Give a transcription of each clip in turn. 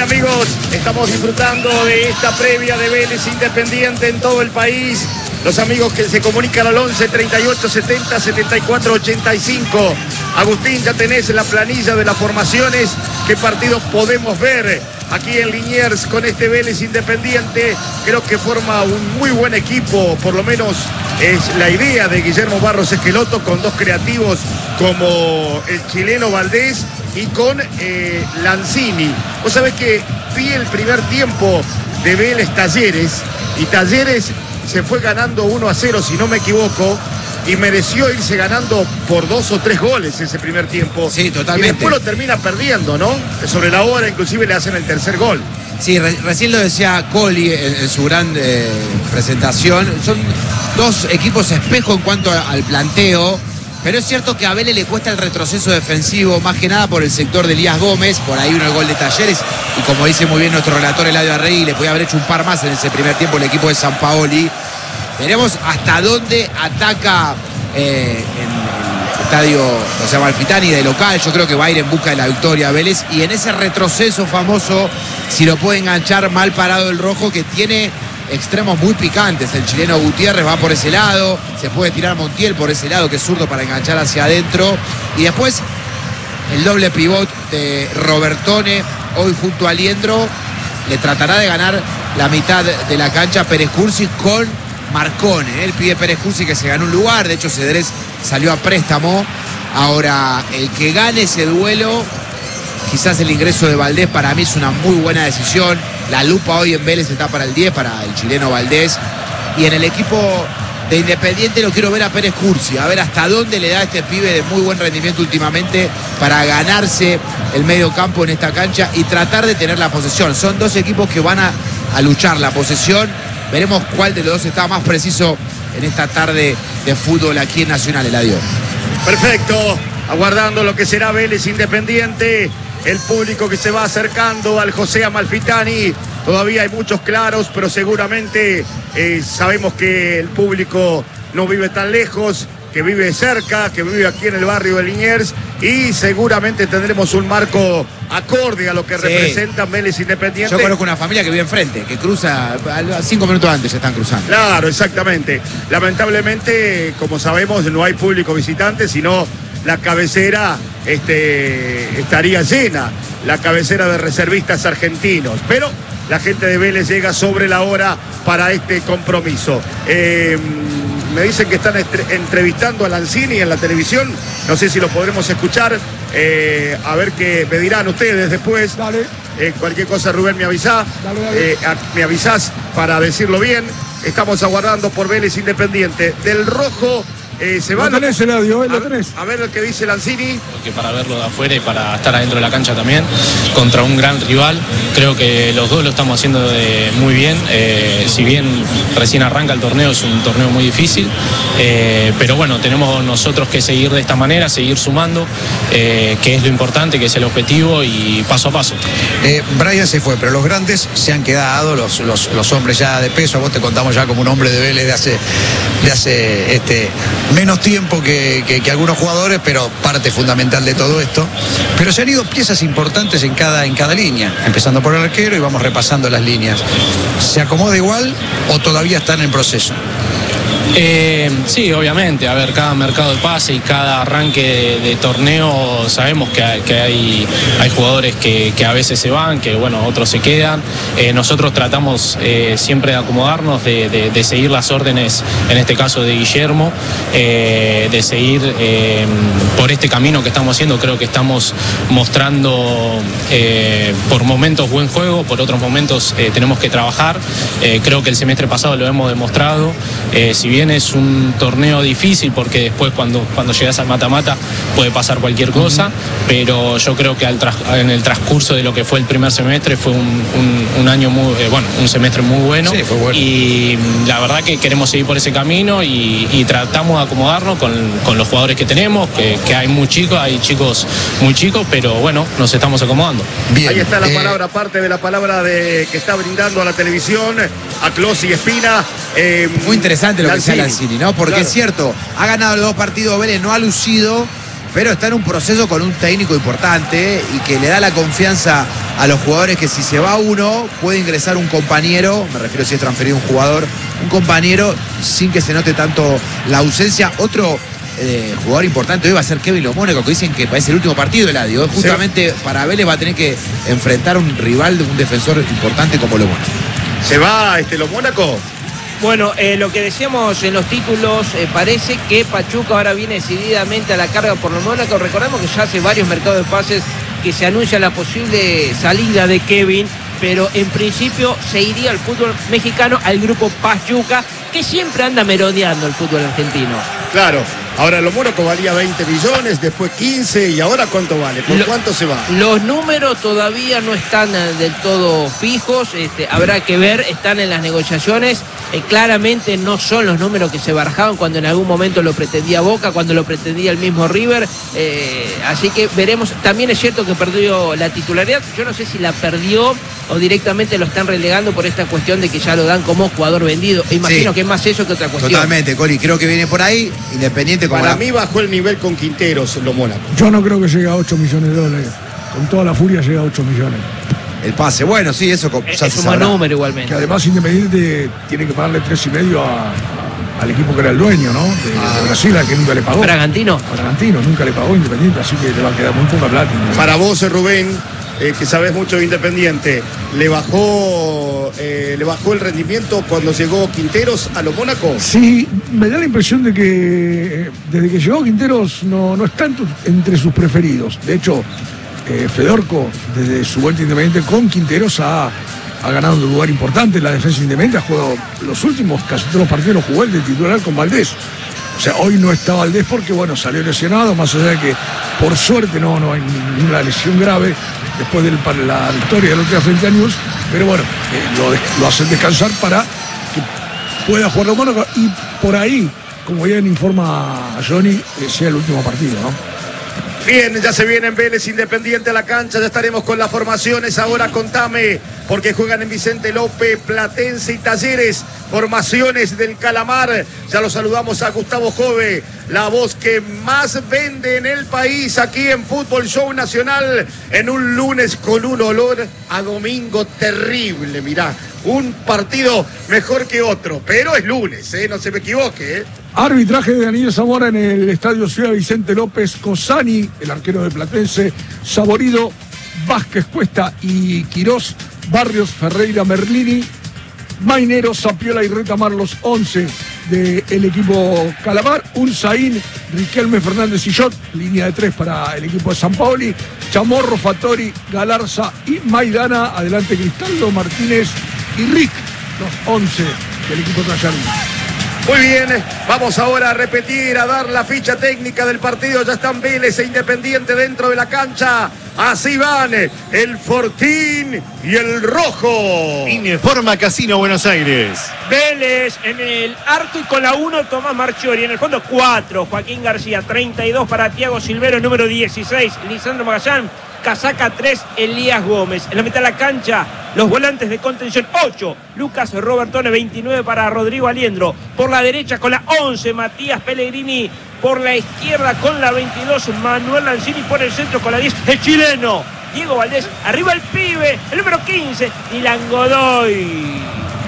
amigos, estamos disfrutando de esta previa de Vélez Independiente en todo el país. Los amigos que se comunican al 11 38 70 74 85. Agustín, ya tenés la planilla de las formaciones. ¿Qué partidos podemos ver aquí en Liniers con este Vélez Independiente? Creo que forma un muy buen equipo, por lo menos es la idea de Guillermo Barros Esqueloto, con dos creativos como el chileno Valdés y con Lanzini. Vos sabés que vi el primer tiempo de Vélez Talleres, y Talleres se fue ganando 1-0, si no me equivoco, y mereció irse ganando por 2 o 3 goles ese primer tiempo. Sí, totalmente. Y después lo termina perdiendo, ¿no? Sobre la hora inclusive le hacen el tercer gol. Sí, recién lo decía Coli en su gran presentación. Son dos equipos espejo en cuanto al planteo, pero es cierto que a Vélez le cuesta el retroceso defensivo, más que nada por el sector de Elías Gómez. Por ahí uno el gol de Talleres, y como dice muy bien nuestro relator Eladio Arregui, le podía haber hecho un par más en ese primer tiempo el equipo de Sampaoli. Veremos hasta dónde ataca en el estadio José Amalfitani de local. Yo creo que va a ir en busca de la victoria Vélez, y en ese retroceso famoso, si lo puede enganchar mal parado el rojo, que tiene extremos muy picantes. El chileno Gutiérrez va por ese lado, se puede tirar Montiel por ese lado, que es zurdo, para enganchar hacia adentro, y después el doble pivot de Robertone hoy junto a Liendro. Le tratará de ganar la mitad de la cancha Pérez Cursi con Marcone. Él pide Pérez Cursi, que se ganó un lugar, de hecho Cedrés salió a préstamo. Ahora, el que gane ese duelo, quizás el ingreso de Valdés para mí es una muy buena decisión. La lupa hoy en Vélez está para el 10, para el chileno Valdés. Y en el equipo de Independiente lo quiero ver a Pérez Cursi, a ver hasta dónde le da este pibe de muy buen rendimiento últimamente para ganarse el medio campo en esta cancha y tratar de tener la posesión. Son dos equipos que van a luchar la posesión. Veremos cuál de los dos está más preciso en esta tarde de fútbol aquí en Nacional, Eladio. Perfecto, aguardando lo que será Vélez Independiente. El público que se va acercando al José Amalfitani. Todavía hay muchos claros, pero seguramente sabemos que el público no vive tan lejos, que vive cerca, que vive aquí en el barrio de Liniers, y seguramente tendremos un marco acorde a lo que representan Vélez Independiente. Yo conozco una familia que vive enfrente, que cruza 5 minutos antes, ya están cruzando. Claro, exactamente. Lamentablemente, como sabemos, no hay público visitante, sino la cabecera estaría llena, la cabecera de reservistas argentinos, pero la gente de Vélez llega sobre la hora para este compromiso. Me dicen que están entrevistando a Lanzini en la televisión, no sé si lo podremos escuchar, a ver qué me dirán ustedes después. Dale. Cualquier cosa, Rubén, me avisás, me avisás para decirlo bien. Estamos aguardando por Vélez Independiente. Del rojo se van. Lo tenés, Eladio, lo tenés. A ver lo que dice Lanzini. Que para verlo de afuera y para estar adentro de la cancha también, contra un gran rival, creo que los dos lo estamos haciendo muy bien. Si bien recién arranca el torneo, es un torneo muy difícil, pero bueno, tenemos nosotros que seguir de esta manera, seguir sumando, que es lo importante, que es el objetivo, y paso a paso. Brian se fue, pero los grandes se han quedado, los hombres ya de peso. Vos te contamos ya como un hombre de Vélez de hace menos tiempo que algunos jugadores, pero parte fundamental de todo esto. Pero se han ido piezas importantes en cada línea, empezando por el arquero, y vamos repasando las líneas. ¿Se acomoda igual o todavía están en proceso? Sí, obviamente. A ver, cada mercado de pase y cada arranque de torneo sabemos que hay jugadores que a veces se van, que bueno, otros se quedan. Nosotros tratamos siempre de acomodarnos, de seguir las órdenes, en este caso de Guillermo, de seguir por este camino que estamos haciendo. Creo que estamos mostrando por momentos buen juego, por otros momentos tenemos que trabajar. Creo que el semestre pasado lo hemos demostrado. Si bien es un torneo difícil, porque después cuando llegas al mata-mata puede pasar cualquier cosa, pero yo creo que en el transcurso de lo que fue el primer semestre fue un año un semestre muy bueno. Sí, fue bueno. Y la verdad que queremos seguir por ese camino y tratamos de acomodarnos con los jugadores que tenemos, que hay chicos muy chicos, pero bueno, nos estamos acomodando. Bien. Ahí está la palabra, parte de la palabra que está brindando a la televisión, a Closi y Espina. Muy interesante lo que decía Lanzini, ¿no? Porque claro, es cierto, ha ganado los 2 partidos Vélez, no ha lucido, pero está en un proceso con un técnico importante y que le da la confianza a los jugadores que si se va uno, puede ingresar un compañero, me refiero si es transferido un jugador, un compañero sin que se note tanto la ausencia. Otro jugador importante hoy va a ser Kevin Lo Mónaco, que dicen que parece el último partido del Eladio. Justamente para Vélez va a tener que enfrentar a un rival, un defensor importante como Lo Mónaco. ¿Se va Lo Mónaco? Bueno, lo que decíamos en los títulos, parece que Pachuca ahora viene decididamente a la carga por Lo Mónaco. Recordemos que ya hace varios mercados de pases que se anuncia la posible salida de Kevin, pero en principio se iría al fútbol mexicano, al grupo Pachuca, que siempre anda merodeando el fútbol argentino. Claro, ahora Lo Mónaco valía 20 millones, después 15, ¿y ahora cuánto vale? ¿Por cuánto se va? Los números todavía no están del todo fijos, habrá que ver, están en las negociaciones. Claramente no son los números que se barajaban cuando en algún momento lo pretendía Boca, cuando lo pretendía el mismo River, así que veremos. También es cierto que perdió la titularidad, yo no sé si la perdió o directamente lo están relegando por esta cuestión de que ya lo dan como jugador vendido. Imagino que es más eso que otra cuestión. Totalmente, Coli, creo que viene por ahí, Independiente como Para mí bajó el nivel con Quinteros, Lo Mónaco. Yo no creo que llegue a 8 millones de dólares. Con toda la furia llega a 8 millones. el pase. Bueno, sí, eso ya es un buen número igualmente. Que además Independiente tiene que pagarle 3,5 al equipo que era el dueño, ¿no? De Brasil, al que nunca le pagó. Bragantino. Bragantino, nunca le pagó Independiente, así que le va a quedar muy poca plata. Para vos, Rubén, que sabés mucho de Independiente, ¿le bajó el rendimiento cuando llegó Quinteros a Lo Mónaco? Sí, me da la impresión de que desde que llegó Quinteros no es tanto entre sus preferidos. De hecho, Fedorco, desde su vuelta Independiente con Quinteros, ha ganado un lugar importante en la defensa Independiente. Ha jugado los últimos casi todos los partidos, jugó el de titular con Valdés. O sea, hoy no está Valdés porque, bueno, salió lesionado, más allá de que, por suerte, no hay ninguna lesión grave después de la victoria del otro día frente a News, pero bueno, lo hacen descansar para que pueda jugar Lo Mónaco y por ahí, como bien informa Johnny, sea el último partido, ¿no? Bien, ya se viene en Vélez Independiente a la cancha, ya estaremos con las formaciones. Ahora contame, porque juegan en Vicente López, Platense y Talleres, formaciones del Calamar. Ya lo saludamos a Gustavo Jove, la voz que más vende en el país, aquí en Fútbol Show Nacional, en un lunes con un olor a domingo terrible. Mirá, un partido mejor que otro, pero es lunes, no se me equivoque, Arbitraje de Daniel Zamora en el Estadio Ciudad Vicente López. Cosani, el arquero de Platense, Saborido, Vázquez Cuesta y Quirós, Barrios, Ferreira, Merlini, Mainero, Zapiola y Retamar, los 11 del equipo Calamar. Unzaín, Riquelme, Fernández y Jot, línea de 3 para el equipo de San Paoli. Chamorro, Fattori, Galarza y Maidana. Adelante Cristaldo, Martínez y Rick, los 11 del equipo Trayano. Muy bien, vamos ahora a repetir, a dar la ficha técnica del partido. Ya están Vélez e Independiente dentro de la cancha. Así van el Fortín y el Rojo. Informa Casino Buenos Aires. Vélez en el arco y con la 1 Tomás Marchiori. En el fondo 4 Joaquín García, 32 para Thiago Silvero, número 16 Lisandro Magallán, casaca 3 Elías Gómez. En la mitad de la cancha los volantes de contención 8 Lucas Robertone, 29 para Rodrigo Aliendro. Por la derecha con la 11 Matías Pellegrini. Por la izquierda con la 22 Manuel Lanzini. Por el centro con la 10 el chileno Diego Valdés. Arriba el pibe, el número 15 Dylan Godoy.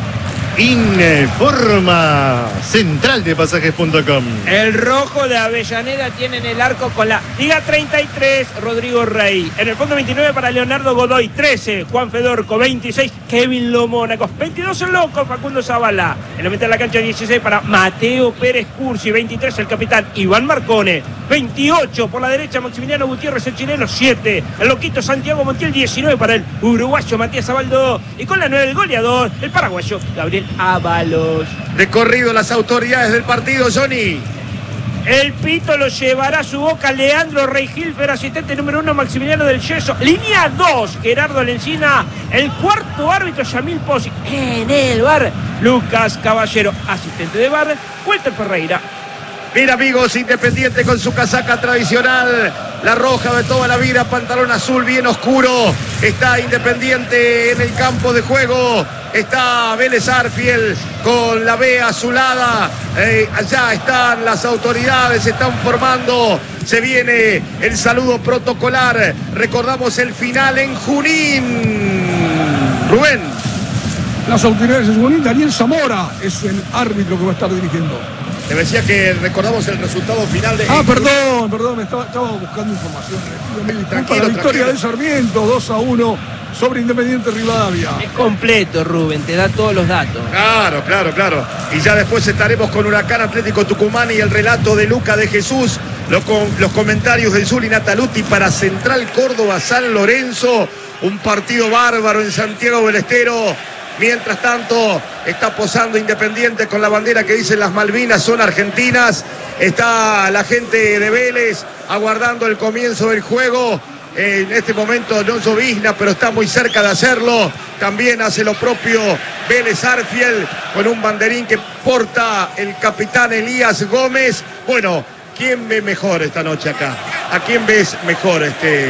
Informa Central de Pasajes.com. El Rojo de Avellaneda tiene en el arco con la Liga 33 Rodrigo Rey. En el fondo 29 para Leonardo Godoy, 13 Juan Fedorco, 26 Kevin Lo Mónaco, 22 el loco Facundo Zavala. En la mitad de la cancha 16 para Mateo Pérez Cursi, 23 el capitán Iván Marcone, 28 por la derecha Maximiliano Gutiérrez el chileno, 7 el loquito Santiago Montiel, 19 para el uruguayo Matías Abaldo y con la 9 el goleador el paraguayo Gabriel Ábalos. Recorrido las autoridades del partido, Johnny. El pito lo llevará a su boca Leandro Reigilfer, asistente número 1 Maximiliano del Yeso. Línea 2 Gerardo Lencina. El cuarto árbitro Yamil Pozzi. En el bar Lucas Caballero, asistente de bar Walter Ferreira. Mira, amigos, Independiente con su casaca tradicional, la roja de toda la vida, pantalón azul bien oscuro. Está Independiente en el campo de juego. Está Vélez Arfiel con la B azulada. Allá están las autoridades, se están formando. Se viene el saludo protocolar. Recordamos el final en Junín. Rubén. Las autoridades en Junín, Daniel Zamora es el árbitro que va a estar dirigiendo. Te decía que recordamos el resultado final de... Perdón, me estaba buscando información. Tranquilo, la victoria de Sarmiento, 2-1 sobre Independiente Rivadavia. Es completo, Rubén, te da todos los datos. Claro. Y ya después estaremos con Huracán Atlético Tucumán y el relato de Luca de Jesús, los comentarios del Zuli Nataluti para Central Córdoba San Lorenzo. Un partido bárbaro en Santiago del Estero. Mientras tanto, está posando Independiente con la bandera que dice las Malvinas son argentinas. Está la gente de Vélez aguardando el comienzo del juego. En este momento no llovizna, pero está muy cerca de hacerlo. También hace lo propio Vélez Arfiel con un banderín que porta el capitán Elías Gómez. Bueno, ¿quién ve mejor esta noche acá? ¿A quién ves mejor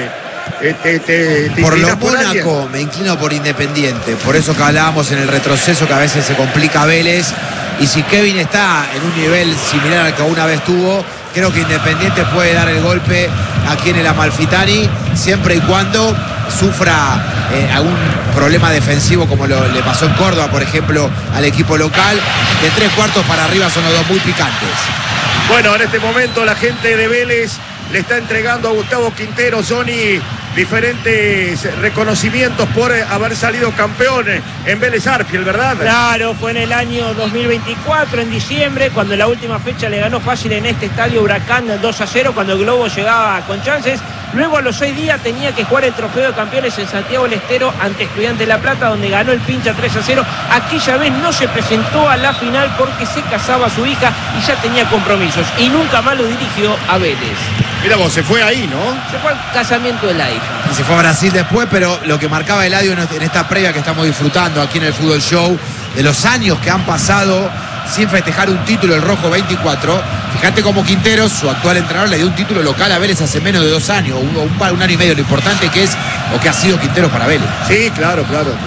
por lo Mónaco me inclino por Independiente, por eso que hablábamos en el retroceso que a veces se complica Vélez, y si Kevin está en un nivel similar al que una vez tuvo, creo que Independiente puede dar el golpe aquí en el Amalfitani, siempre y cuando sufra algún problema defensivo como le pasó en Córdoba, por ejemplo, al equipo local. De 3/4 para arriba son los dos muy picantes. Bueno, en este momento la gente de Vélez le está entregando a Gustavo Quintero, Johnny, diferentes reconocimientos por haber salido campeón en Vélez Arfiel, ¿verdad? Claro, fue en el año 2024, en diciembre, cuando en la última fecha le ganó fácil en este estadio Huracán 2-0, cuando el Globo llegaba con chances. Luego a los 6 días tenía que jugar el trofeo de campeones en Santiago del Estero ante Estudiantes de La Plata, donde ganó el Pincha 3-0. Aquella vez no se presentó a la final porque se casaba su hija y ya tenía compromisos. Y nunca más lo dirigió a Vélez. Mira vos, se fue ahí, ¿no? Se fue al casamiento de la hija. Y se fue a Brasil después, pero lo que marcaba Eladio en esta previa que estamos disfrutando aquí en el Fútbol Show, de los años que han pasado sin festejar un título, el Rojo 24. Fíjate cómo Quinteros, su actual entrenador, le dio un título local a Vélez hace menos de 2 años, un año y medio, lo importante que es o que ha sido Quinteros para Vélez. Sí, claro.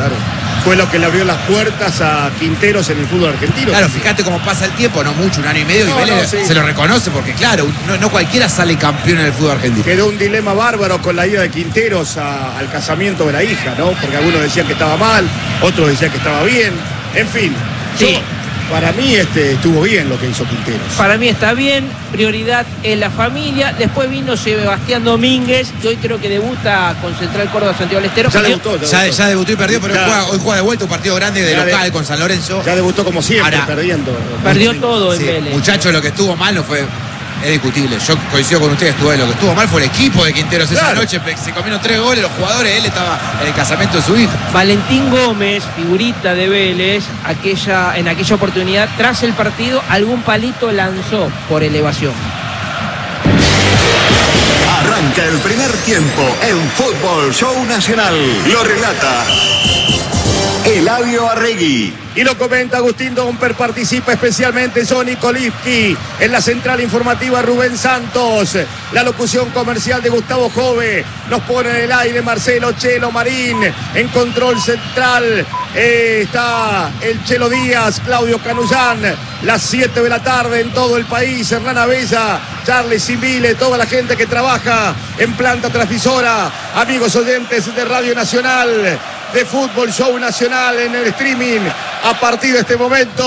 Fue lo que le abrió las puertas a Quinteros en el fútbol argentino. Claro, fíjate cómo pasa el tiempo, no mucho, un año y medio, y Vélez se lo reconoce porque, claro, no cualquiera sale campeón en el fútbol argentino. Quedó un dilema bárbaro con la ida de Quinteros al casamiento de la hija, ¿no? Porque algunos decían que estaba mal, otros decían que estaba bien. En fin, sí. Para mí estuvo bien lo que hizo Quinteros. Para mí está bien, prioridad en la familia. Después vino Sebastián Domínguez, que hoy creo que debuta con Central Córdoba Santiago del Estero. Ya debutó y perdió, pero hoy juega de vuelta un partido grande de local con San Lorenzo. Ya debutó como siempre, perdiendo. Perdió todo en Vélez. Muchachos, lo que estuvo mal no fue... Es discutible, yo coincido con ustedes, lo que estuvo mal fue el equipo de Quinteros esa noche, se comieron 3 goles, los jugadores, él estaba en el casamiento de su hija. Valentín Gómez, figurita de Vélez, en aquella oportunidad, tras el partido, algún palito lanzó por elevación. Arranca el primer tiempo en Fútbol Show Nacional. Lo relata Eladio Arregui. Y lo comenta Agustín Domper, participa especialmente Johnny Kolivsky, en la central informativa Rubén Santos, la locución comercial de Gustavo Jove, nos pone en el aire Marcelo Chelo Marín, en control central está el Chelo Díaz, Claudio Canullán, las 7 de la tarde en todo el país, Hernán Abella, Charles Simile, toda la gente que trabaja en planta transmisora, amigos oyentes de Radio Nacional, de Fútbol Show Nacional en el streaming, a partir de este momento